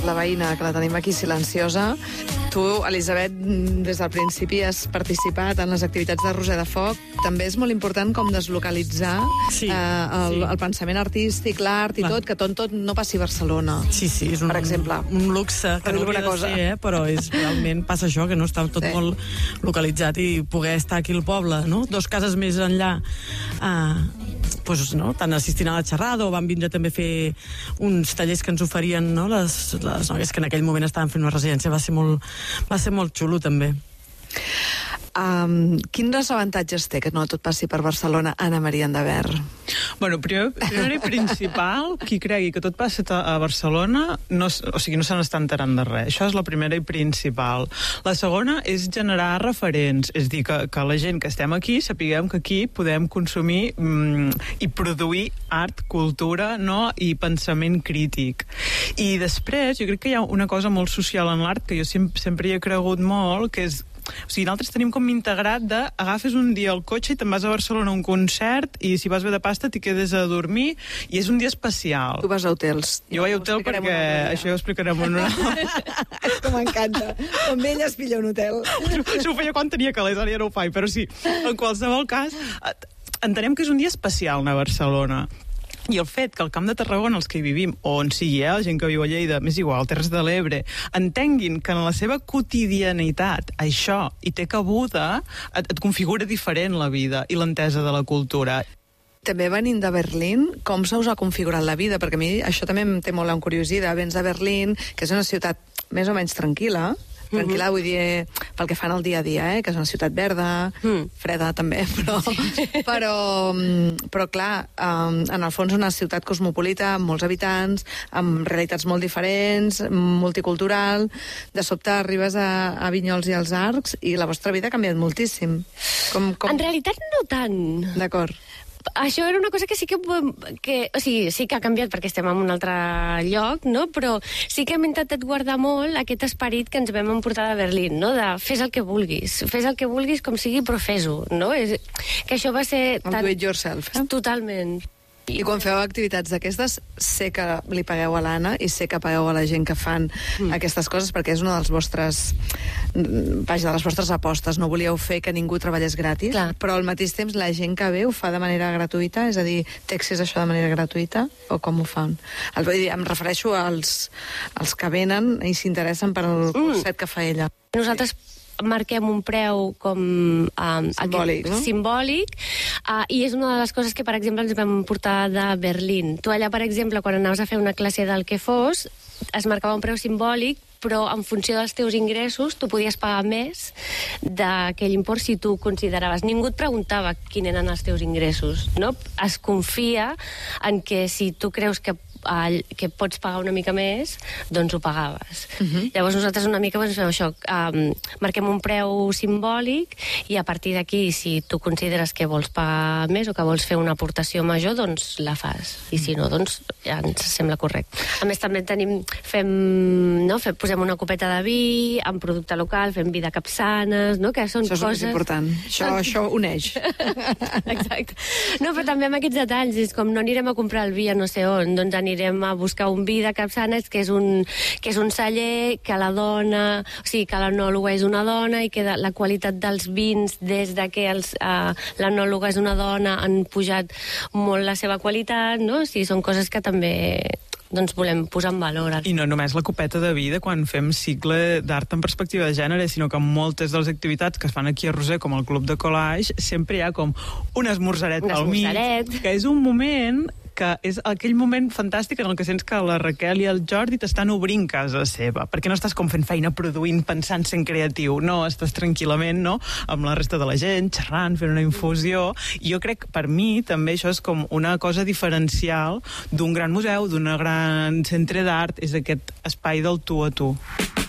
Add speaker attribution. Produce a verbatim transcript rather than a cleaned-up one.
Speaker 1: la veïna, que la tenim aquí silenciosa. Tu, Elisabet, des del principi has participat en les activitats de Roser de Foc. També és molt important com deslocalitzar
Speaker 2: sí,
Speaker 1: eh, el,
Speaker 2: sí.
Speaker 1: el pensament artístic, l'art i
Speaker 2: Clar.
Speaker 1: tot, que tot, tot no passi a Barcelona.
Speaker 2: Sí, sí, és un,
Speaker 1: per exemple.
Speaker 2: un luxe que no hauria de
Speaker 1: cosa.
Speaker 2: ser, eh? Però és, realment passa això, que no està tot
Speaker 1: Sí.
Speaker 2: molt localitzat i poder estar aquí al poble, no? Dos cases més enllà, eh, pues, no? Tant assistint a la xerrada o van vindre també a fer uns tallers que ens oferien, no? les, les noies que en aquell moment estaven fent una residència. Va ser molt, va ser molt xulo també.
Speaker 1: Um, quins avantatges té que no tot passi per Barcelona, Anna Maria Endavert?
Speaker 3: Bueno, primer, primer i principal, qui cregui que tot passa a Barcelona, no, o sigui, no se n'està enterant de res. Això és la primera i principal. La segona és generar referents, és dir, que, que la gent que estem aquí sapiguem que aquí podem consumir mm, i produir art, cultura, no? I pensament crític. I després, jo crec que hi ha una cosa molt social en l'art que jo sempre, sempre hi he cregut molt, que és o sigui, nosaltres tenim com integrat de agafes un dia el cotxe i te'n vas a Barcelona a un concert i si vas bé de pasta t'hi quedes a dormir i és un dia especial.
Speaker 1: Tu vas a hotels.
Speaker 3: Jo vaig a hotel perquè això ja ho explicarem en una...
Speaker 1: És que m'encanta. Amb ell es pilla un hotel.
Speaker 3: Això ho feia quan tenia calés, ara ja no ho faig, però sí, en qualsevol cas, entenem que és un dia especial anar a Barcelona. I el fet que al Camp de Tarragona, els que hi vivim, o on sigui, eh, la gent que viu a Lleida, més igual, Terres de l'Ebre, entenguin que en la seva quotidianitat això hi té cabuda, et, et configura diferent la vida i l'entesa de la cultura.
Speaker 1: També venint de Berlín, com se us ha configurat la vida? Perquè a mi això també em té molt en curiositat. Vens de Berlín, que és una ciutat més o menys tranquil·la, tranquil·la, vull dir, pel que fan el dia a dia, eh? Que és una ciutat verda, mm. freda també, però, sí. però, però clar, um, en el fons una ciutat cosmopolita, amb molts habitants, amb realitats molt diferents, multicultural. De sobte arribes a, a Vinyols i als Arcs i la vostra vida ha canviat moltíssim. Com, com...
Speaker 4: En realitat no tant.
Speaker 1: D'acord.
Speaker 4: Això era una cosa que sí que, que... O sigui, sí que ha canviat perquè estem en un altre lloc, no? Però sí que hem intentat guardar molt aquest esperit que ens vam emportar de Berlín, no? De fes el que vulguis. Fes el que vulguis com sigui, però fes-ho, no? És, que això va ser...
Speaker 1: El
Speaker 4: tan...
Speaker 1: do it yourself. Eh?
Speaker 4: Totalment.
Speaker 1: I quan feu activitats d'aquestes, sé que li pagueu a l'Anna i sé que pagueu a la gent que fan mm. aquestes coses, perquè és una dels vostres... Vaja, de les vostres apostes. No volíeu fer que ningú treballés gratis,
Speaker 4: Clar.
Speaker 1: Però al mateix temps la gent que ve ho fa de manera gratuïta, és a dir, té accés a això de manera gratuïta, o com ho fan? El, vull dir, em refereixo als, als que venen i s'interessen per al concert mm. que fa ella.
Speaker 4: Nosaltres marquem un preu com um,
Speaker 1: simbòlic,
Speaker 4: aquest,
Speaker 1: no?
Speaker 4: simbòlic uh, i és una de les coses que, per exemple, ens vam portar de Berlín. Tu allà, per exemple, quan anaves a fer una classe del que fos, es marcava un preu simbòlic, però en funció dels teus ingressos tu podies pagar més d'aquell import si tu consideraves. Ningú et preguntava quins eren els teus ingressos, no? Es confia en que si tu creus que que pots pagar una mica més, doncs ho pagaves. Uh-huh. Llavors nosaltres una mica doncs, fem això, um, marquem un preu simbòlic i a partir d'aquí, si tu consideres que vols pagar més o que vols fer una aportació major, doncs la fas. I si no, doncs ja ens sembla correcte. A més, també tenim, fem, no, fem, posem una copeta de vi, amb producte local, fem vi de capçanes, no? Que són
Speaker 1: això és
Speaker 4: coses...
Speaker 1: Això és important. Això, això uneix.
Speaker 4: Exacte. No, però també amb aquests detalls, és com no anirem a comprar el vi a no sé on, doncs anirem anirem a buscar un vi de Capçanes que és un, que és un celler, que la dona, o sigui, que l'enòloga és una dona i que de, la qualitat dels vins des de que els, uh, l'enòloga és una dona han pujat molt la seva qualitat, no? O sigui, són coses que també doncs volem posar en valor.
Speaker 3: I no només la copeta de vida quan fem cicle d'art en perspectiva de gènere, sinó que en moltes de les activitats que es fan aquí a Roser, com el Club de Collage, sempre hi ha com un esmorzaret pel mig, que és un moment que és aquell moment fantàstic en el que sents que la Raquel i el Jordi t'estan obrint casa seva, perquè no estàs com fent feina produint, pensant, sent creatiu, no, estàs tranquil·lament, no?, amb la resta de la gent, xerrant, fent una infusió, i jo crec que per mi també això és com una cosa diferencial d'un gran museu, d'un gran centre d'art, és aquest espai del tu a tu.